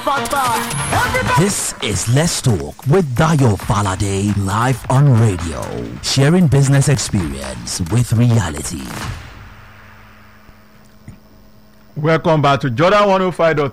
This is Let's Talk with Dayo Falade live on radio, sharing business experience with reality. Welcome back to Jordan 105.5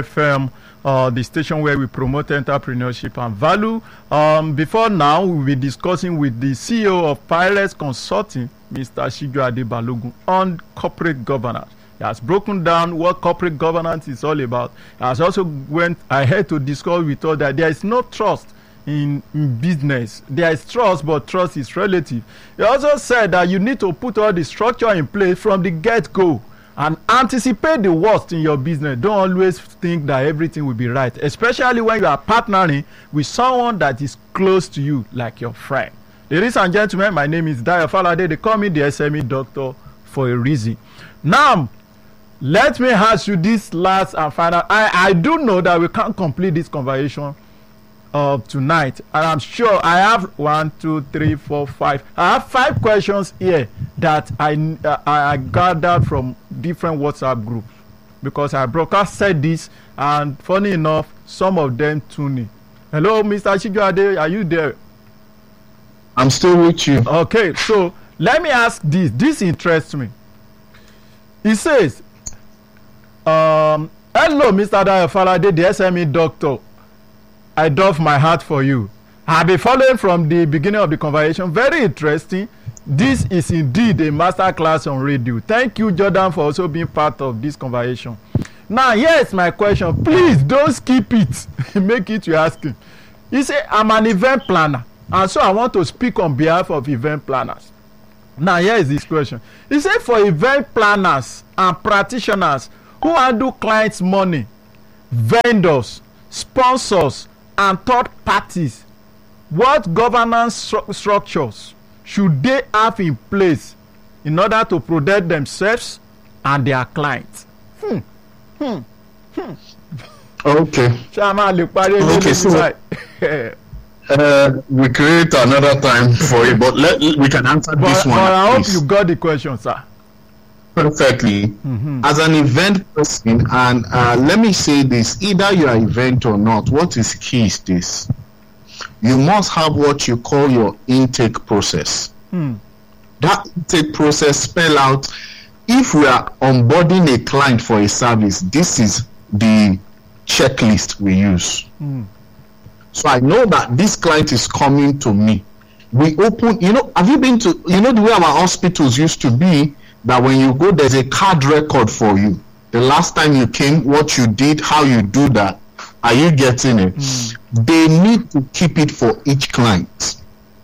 FM, the station where we promote entrepreneurship and value. Before now, we'll be discussing with the CEO of Pilots Consulting, Mr. Shijo Adebalogun, on corporate governance. He has broken down what corporate governance is all about. He has also went ahead to discuss with us that there is no trust in business. There is trust, but trust is relative. He also said that you need to put all the structure in place from the get-go and anticipate the worst in your business. Don't always think that everything will be right, especially when you are partnering with someone that is close to you, like your friend. Ladies and gentlemen, my name is Dayo Falade. They call me the SME doctor for a reason. Now, let me ask you this last and final. I do know that we can't complete this conversation tonight, and I'm sure I have 1, 2, 3, 4, 5. I have 5 questions here that I gathered from different WhatsApp groups, because I broadcasted this, and funny enough, some of them tuned in. Hello, Mr. Shijo Ade, are you there? I'm still with you. Okay, so let me ask this. This interests me. He says, hello, Mr. Dayo Falade, the SME doctor. I doff my heart for you. I've been following from the beginning of the conversation. Very interesting. This is indeed a master class on radio. Thank you, Jordan, for also being part of this conversation. Now, here's my question. Please don't skip it. Make it you're asking. You say, I'm an event planner, and so I want to speak on behalf of event planners. Now, here is this question. He said, for event planners and practitioners who handle clients' money, vendors, sponsors, and third parties, what governance structures should they have in place in order to protect themselves and their clients? Okay. Okay, so we create another time for it, but we can answer this one. But I hope you got the question, sir. Perfectly. As an event person, and let me say this, either you are event or not, what is key is this: you must have what you call your intake process. That intake process spell out, if we are onboarding a client for a service, this is the checklist we use. So I know that this client is coming to me. We open, have you been to, the way our hospitals used to be, that when you go, there's a card record for you. The last time you came, what you did, how you do that. Are you getting it? They need to keep it for each client.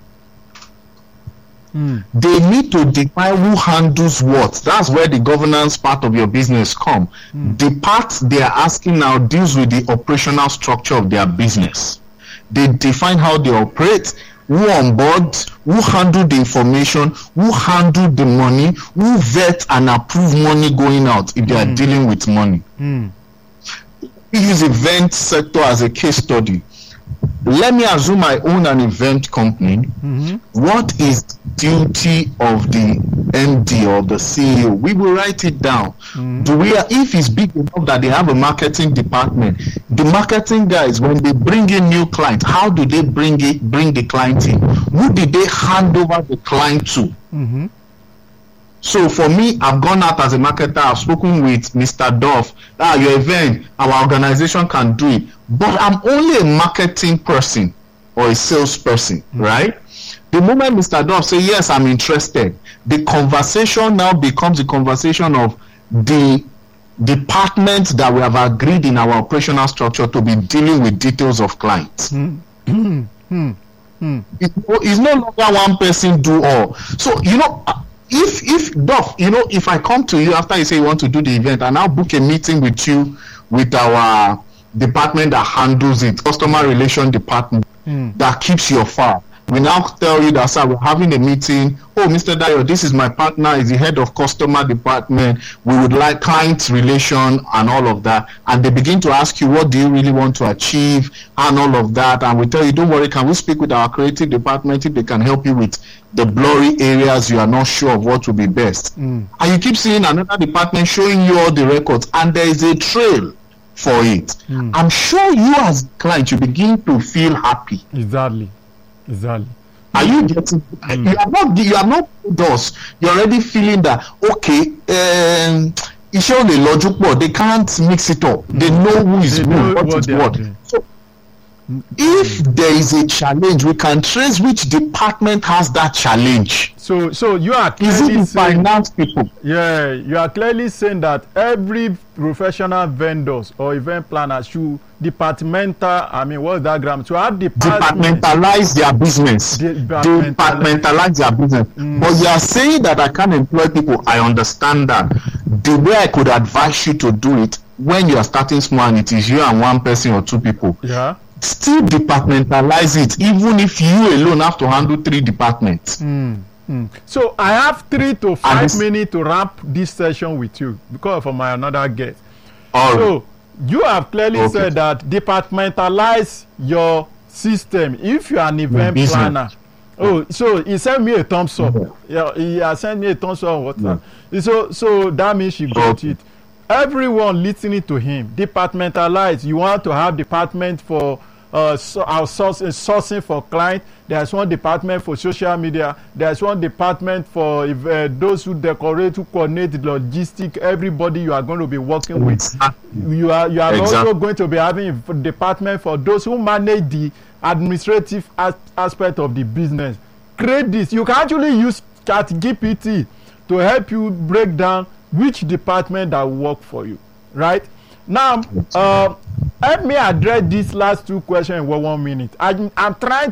They need to define who handles what. That's where the governance part of your business come. The part they are asking now deals with the operational structure of their business. They define how they operate, who on board, who handle the information, who handle the money, who vet and approve money going out if they are dealing with money. We use event sector as a case study. Let me assume I own an event company. What is duty of the MD or the CEO? We will write it down. If it's big enough that they have a marketing department, the marketing guys, when they bring in new clients, how do they bring the client in? Who did they hand over the client to? So for me, I've gone out as a marketer. I've spoken with Mr. Duff. Your event, our organization can do it. But I'm only a marketing person or a salesperson, right? The moment Mr. Duff says, yes, I'm interested, the conversation now becomes a conversation of the department that we have agreed in our operational structure to be dealing with details of clients. It's no longer one person do all. So, if Duff, if I come to you after you say you want to do the event, and I'll book a meeting with you with our department that handles it, customer relation department that keeps your file. We now tell you that, sir, we're having a meeting. Oh, Mr. Dayo, this is my partner, is the head of customer department. We would like client relation and all of that. And they begin to ask you, what do you really want to achieve and all of that. And we tell you, don't worry, can we speak with our creative department if they can help you with the blurry areas you are not sure of what will be best. And you keep seeing another department showing you all the records, and there is a trail for it, I'm sure you as a client, you begin to feel happy. Exactly. Are you getting? You are not those. You're already feeling that okay. They can't mix it up. They know who is who, what is what. So, if there is a challenge, we can trace which department has that challenge. So you are is clearly it the saying, finance people? Yeah, you are clearly saying that every professional vendors or event planner should what's that grammar? To have departmentalize their business. Departmentalize their business. But you are saying that I can't employ people. I understand that. The way I could advise you to do it when you are starting small and it is you and one person or two people. Yeah. Still departmentalize it, even if you alone have to handle 3 departments. So I have 3 to 5 minutes to wrap this session with you because of my another guest. So you have clearly said that departmentalize your system if you are an event planner. So he sent me a thumbs up. Yeah, he has sent me a thumbs up on WhatsApp. So that means she got it. Everyone listening to him, departmentalize. You want to have department for sourcing for client. There's one department for social media. There's one department for those who decorate, who coordinate the logistic. Everybody you are going to be working with. You are also going to be having a department for those who manage the administrative aspect of the business. Create this. You can actually use ChatGPT to help you break down which department that will work for you, right? Now, help me address these last 2 questions in 1 minute. I'm trying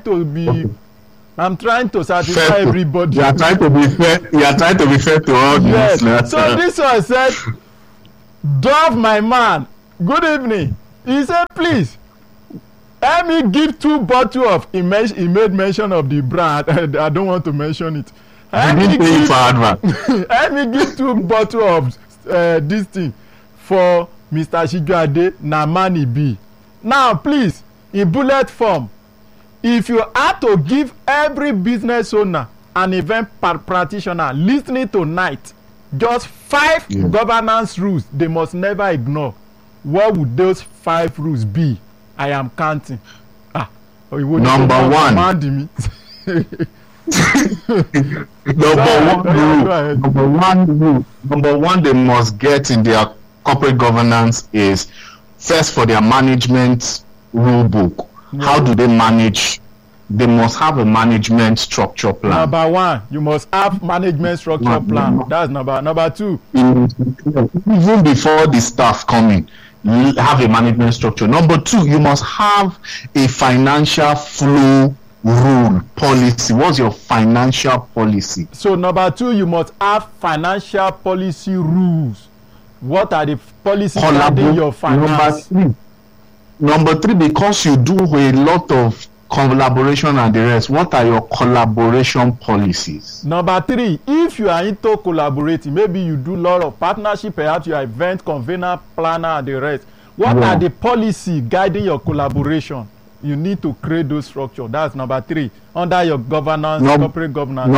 to satisfy everybody. You are trying to be fair. You are trying to be fair to all. Yes. So this one said, Dove, my man, good evening. He said, please, let me give 2 bottles of. He made mention of the brand. I don't want to mention it. Let me give 2 bottles of this thing for Mr. Shijuade Namani B. Now, please, in bullet form, if you had to give every business owner and event practitioner listening tonight just 5 governance rules they must never ignore, what would those 5 rules be? I am counting. Number 1. Number one they must get in their corporate governance is first for their management rule book. How do they manage? They must have a management structure plan. Number 1, you must have management structure plan. That's number 2. Even before the staff come in, have a management structure. Number 2, you must have a financial flow rule policy. What's your financial policy? So number 2, you must have financial policy rules. What are the policies guiding your finance? Number 3, because you do a lot of collaboration and the rest, what are your collaboration policies? Number 3, if you are into collaborating, maybe you do a lot of partnership, perhaps you are event convener, planner and the rest. What are the policies guiding your collaboration? You need to create those structures. That's number 3 under your governance, corporate governance.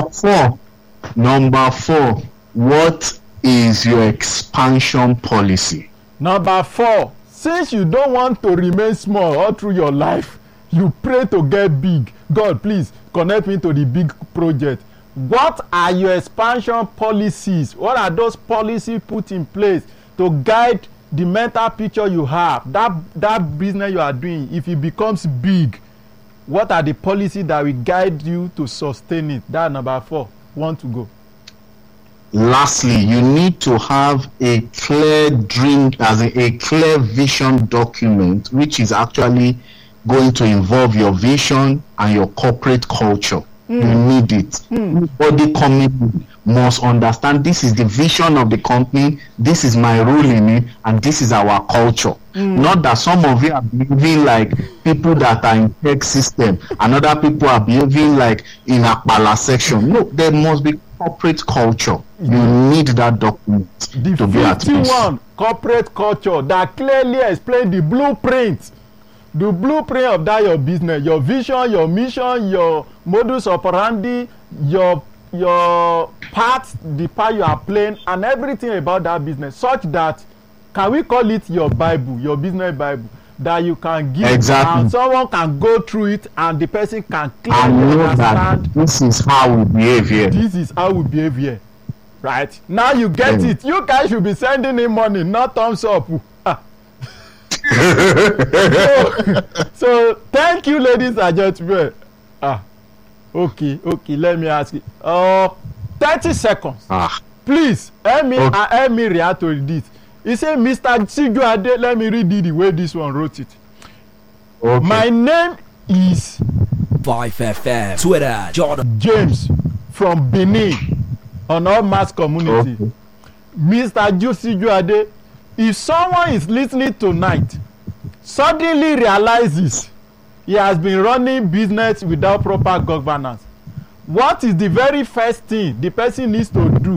Number 4, what is your expansion policy? Number 4, since you don't want to remain small all through your life, you pray to get big. God, please connect me to the big project. What are your expansion policies? What are those policies put in place to guide the mental picture you have, that business you are doing? If it becomes big, what are the policies that will guide you to sustain it? That's number 4. Want to go. Lastly, you need to have a clear dream, a clear vision document, which is actually going to involve your vision and your corporate culture. You need it. Everybody coming must understand this is the vision of the company, this is my role in it, and this is our culture. Not that some of you are behaving like people that are in tech system and other people are behaving like in Akbala section. No, there must be corporate culture. You need that document to be at peace. 51 corporate culture that clearly explain the blueprint. The blueprint of that your business, your vision, your mission, your modus operandi, your part, the part you are playing, and everything about that business, such that can we call it your Bible, your business Bible, that you can give Exactly. and someone can go through it and the person can I clearly know that understand this is how we behave here. this is how we behave here. Right? Now you get Yeah. it. You guys should be sending him money, not thumbs up. Ah. so thank you, ladies and gentlemen. Okay, let me ask you. 30 seconds. Please help me react to this. He said, Mr. Sijuade, let me read the way this one wrote it. Okay. My name is 5FM, Twitter, Jordan. James from Benin on all mass community. Okay. Mr. Sijuade, if someone is listening tonight, suddenly realizes he has been running business without proper governance, what is the very first thing the person needs to do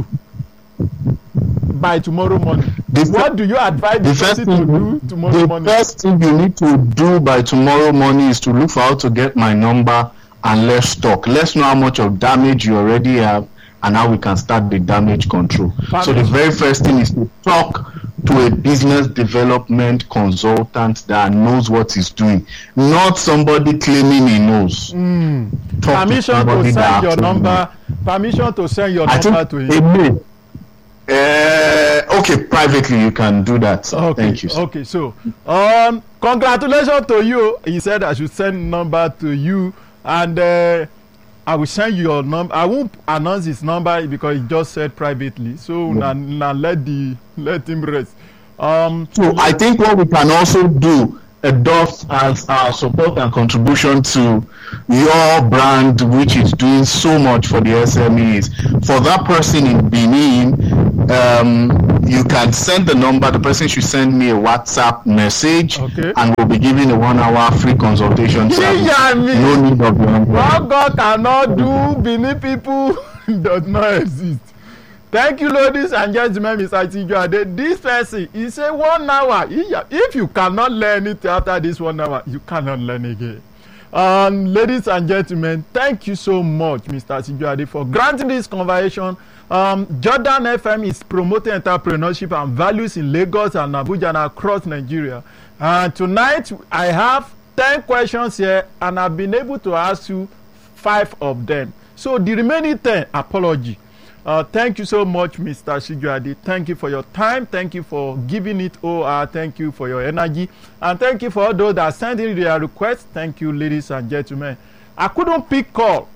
by tomorrow morning? What do you advise the person to do tomorrow morning? The first thing you need to do by tomorrow morning is to look for how to get my number and let's talk. Let's know how much of damage you already have and how we can start the damage control. So the very first thing is to talk to a business development consultant that knows what he's doing, not somebody claiming he knows. Permission to send your number. Permission to send your number to him. Okay, privately you can do that. Okay, thank you. Sir. Okay, so congratulations to you. He said I should send number to you, and I will send you your number. I won't announce his number because he just said privately. So now let him rest. So I think what we can also do, adopt as our support and contribution to your brand, which is doing so much for the SMEs. For that person in Benin, you can send the number. The person should send me a WhatsApp message, and we'll be giving a 1 hour free consultation service. No need of your number. What God cannot do, Benin people does not exist. Thank you, ladies and gentlemen, Mr. Sijuade. This person, he said 1 hour. If you cannot learn it after this 1 hour, you cannot learn again. Ladies and gentlemen, thank you so much, Mr. Sijuade, for granting this conversation. Jordan FM is promoting entrepreneurship and values in Lagos and Abuja and across Nigeria. Tonight, I have 10 questions here, and I've been able to ask you 5 of them. So the remaining 10, apology. Thank you so much, Mr. Sijuade. Thank you for your time. Thank you for giving it all. Thank you for your energy. And thank you for all those that sent in their requests. Thank you, ladies and gentlemen. I couldn't pick call.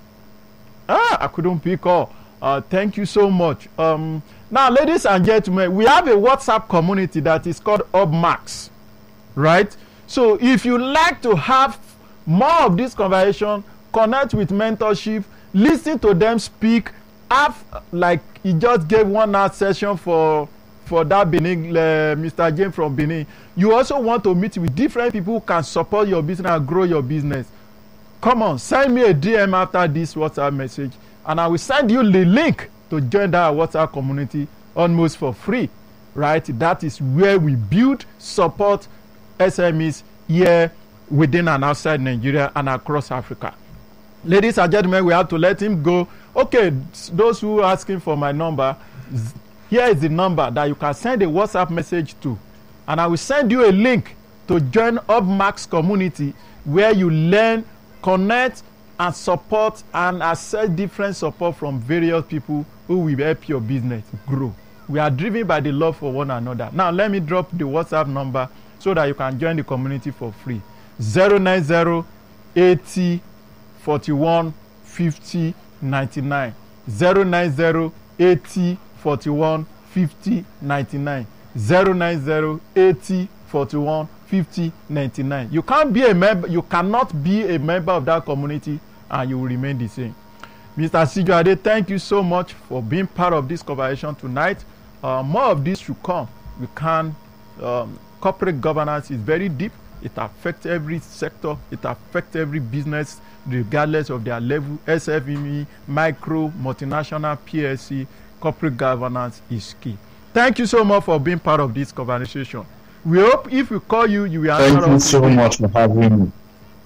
Thank you so much. Now, ladies and gentlemen, we have a WhatsApp community that is called UpMax, right? So if you like to have more of this conversation, connect with mentorship, listen to them speak, have, like he just gave 1 hour session for that Benin, Mr. James from Benin. You also want to meet with different people who can support your business and grow your business. Come on, send me a DM after this WhatsApp message, and I will send you the link to join that WhatsApp community almost for free, right? That is where we build, support SMEs here within and outside Nigeria and across Africa. Ladies and gentlemen, we have to let him go. Okay, those who are asking for my number, here is the number that you can send a WhatsApp message to, and I will send you a link to join UpMax community, where you learn, connect, and support and access different support from various people who will help your business grow. We are driven by the love for one another. Now let me drop the WhatsApp number so that you can join the community for free. 090 80 41 50 99. 090 80 41 50 99. 090 80 41 50 99. You can't be a member. You cannot be a member of that community and you will remain the same. Mr. Sijuade, thank you so much for being part of this conversation tonight. More of this should come. We can. Corporate governance is very deep. It affects every sector. It affects every business, regardless of their level. SFME, micro, multinational, PSC, corporate governance is key. Thank you so much for being part of this conversation. We hope if we call you, you will answer us. Thank you so much for having me.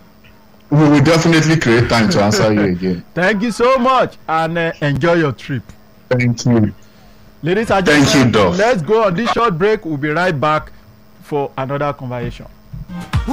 We will definitely create time to answer you again. Thank you so much, and enjoy your trip. Thank you. Ladies and Thank you, gentlemen, Doc. let's go on this short break. We'll be right back for another conversation.